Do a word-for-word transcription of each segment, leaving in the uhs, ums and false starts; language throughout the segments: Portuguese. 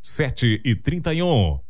sete e trinta e um.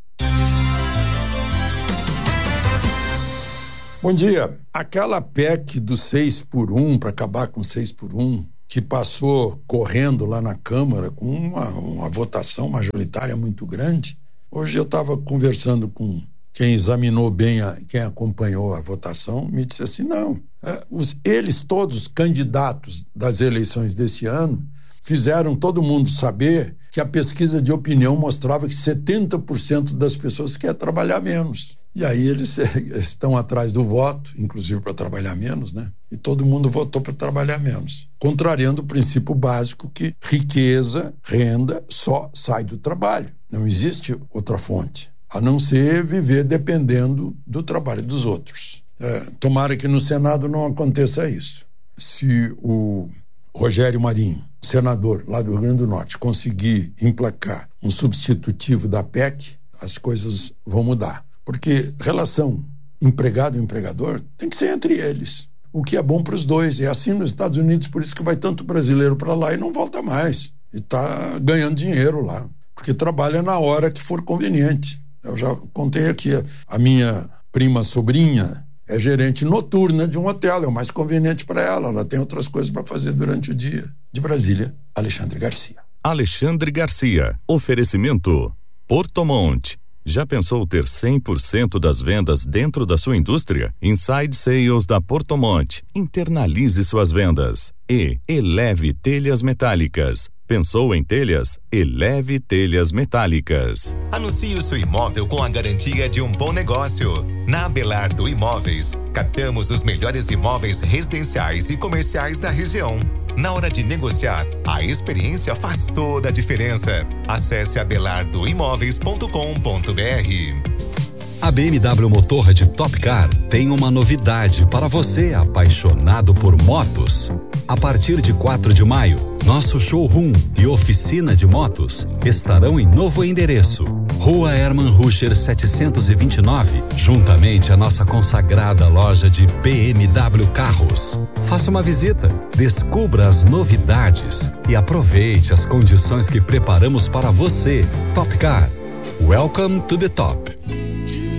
Bom dia. Aquela P E C do seis por um, para acabar com seis por um, que passou correndo lá na Câmara com uma, uma votação majoritária muito grande. Hoje eu estava conversando com quem examinou bem, a, quem acompanhou a votação, me disse assim, não, é, os, eles todos candidatos das eleições desse ano fizeram todo mundo saber que a pesquisa de opinião mostrava que setenta por cento das pessoas quer trabalhar menos. E aí eles estão atrás do voto, inclusive para trabalhar menos, né? E todo mundo votou para trabalhar menos, contrariando o princípio básico que riqueza, renda, só sai do trabalho. Não existe outra fonte, a não ser viver dependendo do trabalho dos outros. É, tomara que no Senado não aconteça isso. Se o Rogério Marinho, senador lá do Rio Grande do Norte, conseguir emplacar um substitutivo da P E C, as coisas vão mudar. Porque relação empregado-empregador tem que ser entre eles, o que é bom para os dois. É assim nos Estados Unidos, por isso que vai tanto brasileiro para lá e não volta mais. E está ganhando dinheiro lá, porque trabalha na hora que for conveniente. Eu já contei aqui, a minha prima sobrinha é gerente noturna de um hotel, é o mais conveniente para ela, ela tem outras coisas para fazer durante o dia. De Brasília, Alexandre Garcia. Alexandre Garcia, oferecimento Porto Monte. Já pensou ter cem por cento das vendas dentro da sua indústria? Inside Sales da Porto Monte. Internalize suas vendas. E Eleve Telhas Metálicas. Pensou em telhas? Eleve Telhas Metálicas. Anuncie o seu imóvel com a garantia de um bom negócio. Na Abelardo Imóveis, captamos os melhores imóveis residenciais e comerciais da região. Na hora de negociar, a experiência faz toda a diferença. Acesse abelardo imóveis ponto com ponto br. A B M W Motorrad Top Car tem uma novidade para você apaixonado por motos. A partir de quatro de maio, nosso showroom e oficina de motos estarão em novo endereço. Rua Hermann Ruscher setecentos e vinte e nove, juntamente à nossa consagrada loja de B M W Carros. Faça uma visita, descubra as novidades e aproveite as condições que preparamos para você. Top Car. Welcome to the top.